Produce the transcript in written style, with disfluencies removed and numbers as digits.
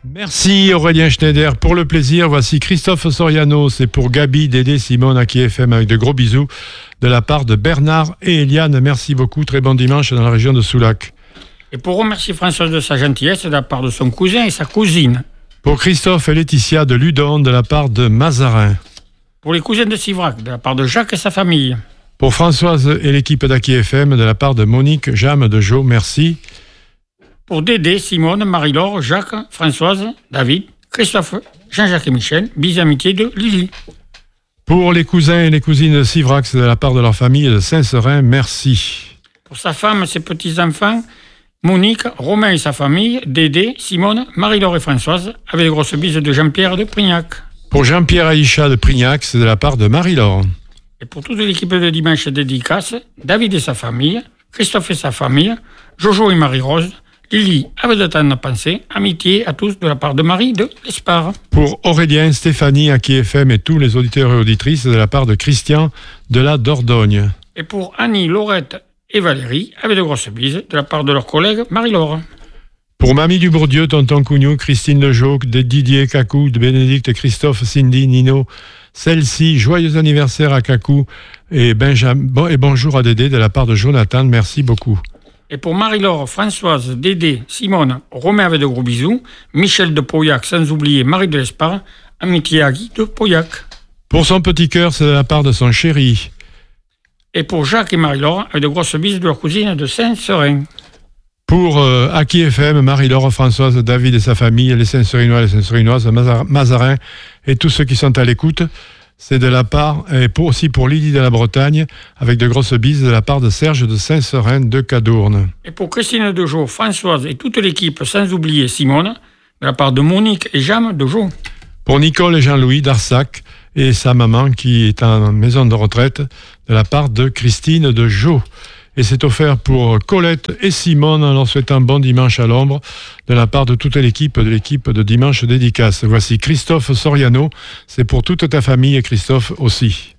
Merci Aurélien Schneider pour le plaisir. Voici Christophe Soriano, c'est pour Gabi, Dédé, Simone à Qui FM avec de gros bisous de la part de Bernard et Eliane. Merci beaucoup, très bon dimanche dans la région de Soulac. Et pour remercier Françoise de sa gentillesse de la part de son cousin et sa cousine. Pour Christophe et Laetitia de Ludon de la part de Mazarin. Pour les cousins de Sivrac de la part de Jacques et sa famille. Pour Françoise et l'équipe d'Aki FM de la part de Monique, Jam, de Jo, merci. Pour Dédé, Simone, Marie-Laure, Jacques, Françoise, David, Christophe, Jean-Jacques et Michel, bis amitié de Lily. Pour les cousins et les cousines de Sivrac de la part de leur famille de Saint-Serin, merci. Pour sa femme et ses petits-enfants, Monique, Romain et sa famille, Dédé, Simone, Marie-Laure et Françoise, avec les grosses bises de Jean-Pierre de Prignac. Pour Jean-Pierre Aïcha de Prignac, c'est de la part de Marie-Laure. Et pour toute l'équipe de Dimanche dédicace, David et sa famille, Christophe et sa famille, Jojo et Marie-Rose, Lily avec de tendre pensée, amitié à tous de la part de Marie de l'Espard. Pour Aurélien, Stéphanie, Aki FM et tous les auditeurs et auditrices de la part de Christian de la Dordogne. Et pour Annie, Laurette et Valérie, avec de grosses bises de la part de leur collègue Marie-Laure. Pour Mamie Dubourdieu, Tonton Cougnou, Christine Lejoc, Didier Cacou, de Bénédicte, Christophe, Cindy, Nino, celle-ci, joyeux anniversaire à Cacou et Benjamin, et bonjour à Dédé de la part de Jonathan, merci beaucoup. Et pour Marie-Laure, Françoise, Dédé, Simone, Romain avec de gros bisous, Michel de Pauillac, sans oublier Marie de l'Espard, amitié à Guy de Pauillac. Pour son petit cœur, c'est de la part de son chéri. Et pour Jacques et Marie-Laure, avec de grosses bises de leur cousine de Saint-Serin. Pour Aki FM, Marie-Laure, Françoise, David et sa famille, les Saint-Serinois, les Saint-Serinoises, Mazarin et tous ceux qui sont à l'écoute, c'est de la part, et aussi pour Lydie de la Bretagne, avec de grosses bises de la part de Serge de Saint-Serin de Cadourne. Et pour Christine de Jo, Françoise et toute l'équipe, sans oublier Simone, de la part de Monique et Jam de Jo. Pour Nicole et Jean-Louis d'Arsac et sa maman qui est en maison de retraite, de la part de Christine de Jo. Et c'est offert pour Colette et Simone en leur souhaitant bon dimanche à l'ombre de la part de toute l'équipe de Dimanche Dédicace. Voici Christophe Soriano, c'est pour toute ta famille et Christophe aussi.